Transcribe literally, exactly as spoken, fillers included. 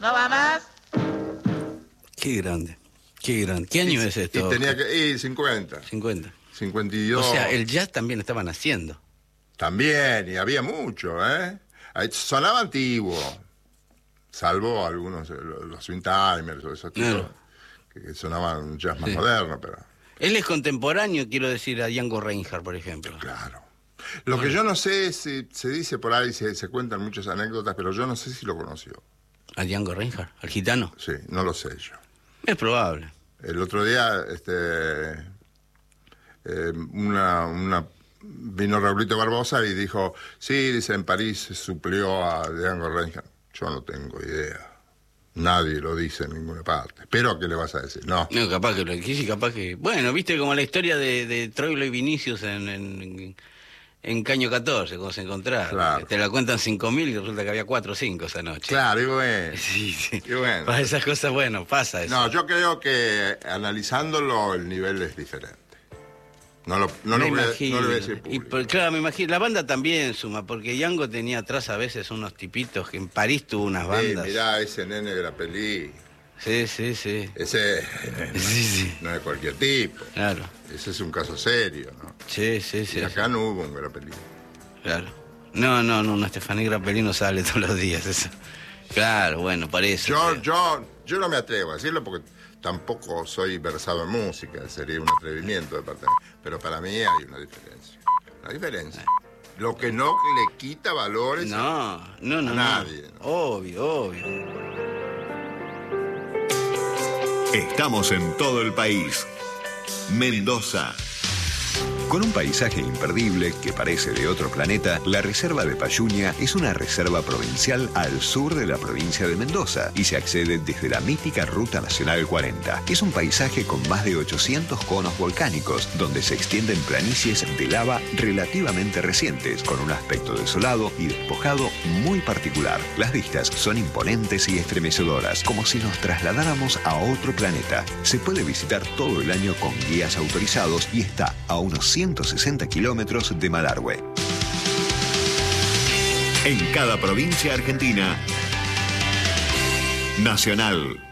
¿No va más? Qué grande, qué grande. ¿Qué año y, es esto? Y tenía que... Y cincuenta. cincuenta. cincuenta y dos. O sea, el jazz también estaban haciendo. También, y había mucho, ¿eh? Sonaba antiguo, salvo algunos, los swing timers o esos tipos, claro, que sonaban un jazz más sí. moderno, pero... Él es contemporáneo, quiero decir, a Django Reinhardt, por ejemplo. Claro. Lo bueno. que yo no sé es si se dice por ahí, se, se cuentan muchas anécdotas, pero yo no sé si lo conoció. ¿A Django Reinhardt? ¿Al gitano? Sí, no lo sé yo. Es probable. El otro día, este... Eh, una... una vino Raulito Barbosa y dijo, sí, dice, en París se suplió a Django Reinhardt. Yo no tengo idea. Nadie lo dice en ninguna parte. Pero, ¿qué le vas a decir? No. No, capaz que lo quise, capaz que... Bueno, viste como la historia de, de Troilo y Vinicius en, en, en Caño catorce, cuando se encontraron. Claro. Te la cuentan cinco mil y resulta que había cuatro o cinco esa noche. Claro, y bueno. Sí, sí. Y bueno. Para esas cosas, bueno, pasa eso. No, yo creo que analizándolo el nivel es diferente. No lo, no me lo, voy a, imagino. no lo voy a decir y por, claro, me imagino. La banda también suma, porque Django tenía atrás a veces unos tipitos que en París tuvo unas bandas. Sí, mirá, ese nene Grappelli. Sí, sí, sí. Ese sí, sí. no es cualquier tipo. Claro. Ese es un caso serio, ¿no? Sí, sí, sí. Y acá sí. no hubo un Grappelli. Claro. No, no, no, una Estefanía Grappelli no sale todos los días. Eso. Claro, bueno, por eso. Yo, yo, yo no me atrevo a decirlo porque tampoco soy versado en música, sería un atrevimiento de parte de mí. Pero para mí hay una diferencia. Una diferencia. Lo que no le quita valores no, a, no, no, a nadie. No. Obvio, obvio. Estamos en todo el país. Mendoza. Con un paisaje imperdible que parece de otro planeta, la Reserva de Payuña es una reserva provincial al sur de la provincia de Mendoza y se accede desde la mítica Ruta Nacional cuarenta. Es un paisaje con más de ochocientos conos volcánicos, donde se extienden planicies de lava relativamente recientes, con un aspecto desolado y despojado muy particular. Las vistas son imponentes y estremecedoras, como si nos trasladáramos a otro planeta. Se puede visitar todo el año con guías autorizados y está a unos ciento sesenta kilómetros de Malargüe. En cada provincia argentina, Nacional.